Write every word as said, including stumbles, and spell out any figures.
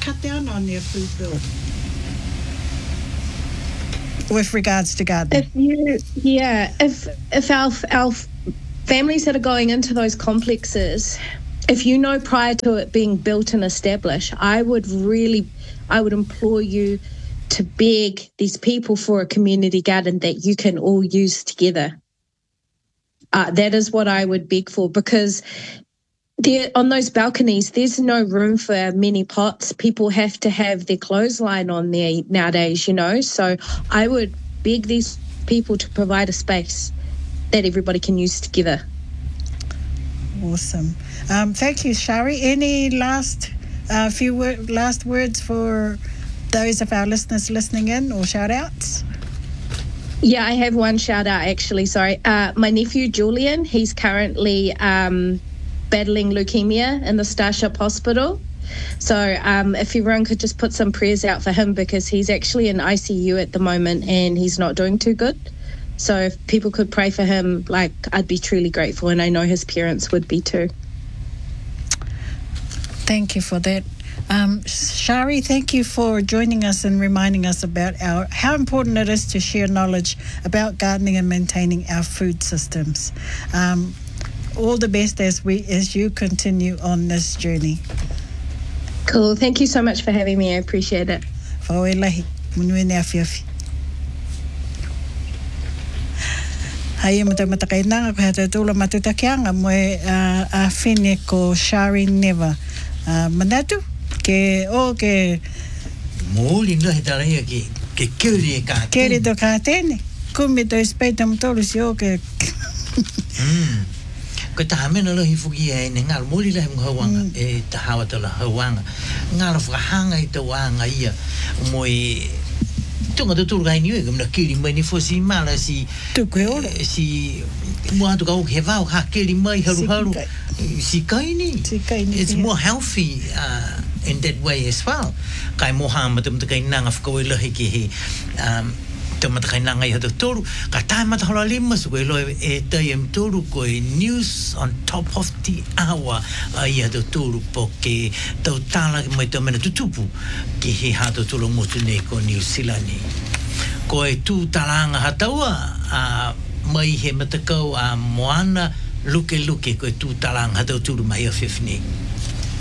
cut down on their food bill with regards to gardening? If you, yeah, if if our our families that are going into those complexes, if you know prior to it being built and established, I would really, I would implore you to beg these people for a community garden that you can all use together. Uh, that is what I would beg for, because there, on those balconies, there's no room for many pots. People have to have their clothesline on there nowadays, you know. So I would beg these people to provide a space that everybody can use together. Awesome. Um, thank you, Shari. Any last uh, few wor- last words for those of our listeners listening in, or shout outs? Yeah, I have one shout out actually. Sorry. Uh, my nephew Julian, he's currently um, battling leukemia in the Starship Hospital. So um, if everyone could just put some prayers out for him, because he's actually in I C U at the moment and he's not doing too good. So if people could pray for him, like, I'd be truly grateful, and I know his parents would be too. Thank you for that. Um, Shari, thank you for joining us and reminding us about our how important it is to share knowledge about gardening and maintaining our food systems. Um, all the best as we as you continue on this journey. Cool. Thank you so much for having me. I appreciate it. Fawelahi, munuene afiafi. Hai mata mata kainanga ko hata tula matuta kianga mo a fine ko Shari Neva. Uh, manatu ke o ke moli no hitara ke ke kere ka kere do ka tene kumi to speita motoro si o ke mm ko ta mena lo hifuki e ngal moli la ngawanga e ta hawa to la hawanga ngala fu hanga i to wanga ia moi tunga to tur ga ni e gumna kiri mani fo si mala si tu ko ora si mo atu ka o ke va o ha kiri mai haru haru si kaini it's more healthy uh, in that way as well. Kai Mohammed um te kai nanga fko lo hiki he um te mata kai nanga i hatu toru ka tai mata hola lima su lo e te em toru ko news on top of the hour i hatu toru poke tau tala mai te mena tutupu ki he hatu toru motu ne ko New Zealand ko e tu talanga hataua a mai he mata ko a moana luke luke ko tu talang hatu turu mai o fifni